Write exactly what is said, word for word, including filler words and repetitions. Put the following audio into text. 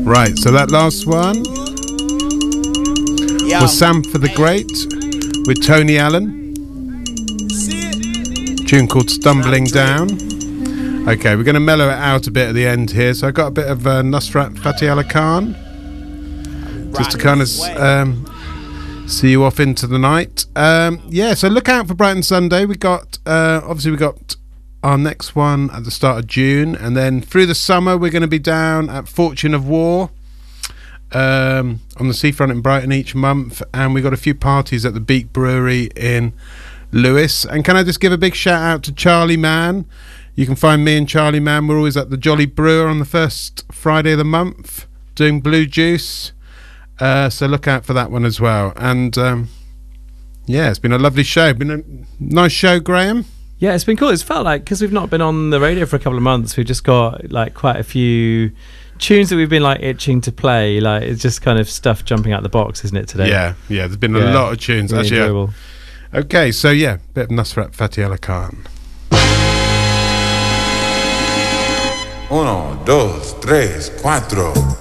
Right, so that last one Yo. was Sanford the Great with Tony Allen. Tune called Stumbling Down. Okay, we're going to mellow it out a bit at the end here. So I got a bit of uh, Nusrat Fateh Ali Khan, just to kind of um, see you off into the night. Um, yeah, so look out for Brighton Sunday. We got uh, obviously we got our next one at the start of June, and then through the summer we're going to be down at Fortune of War um, on the seafront in Brighton each month, and we got a few parties at the Beak Brewery in Lewes. And can I just give a big shout out to Charlie Mann? You can find me and Charlie Mann. We're always at the Jolly Brewer on the first Friday of the month doing Blue Juice, uh, so look out for that one as well. And um, yeah, it's been a lovely show. Been a nice show, Graham. Yeah, it's been cool. It's felt like, because we've not been on the radio for a couple of months, we've just got like quite a few tunes that we've been like itching to play. Like, it's just kind of stuff jumping out the box, isn't it, today? Yeah, yeah, there's been Yeah, a lot of tunes. really actually. enjoyable. Okay, so yeah, bit of Nusrat Fateh Ali Khan. Uno, dos, tres, cuatro.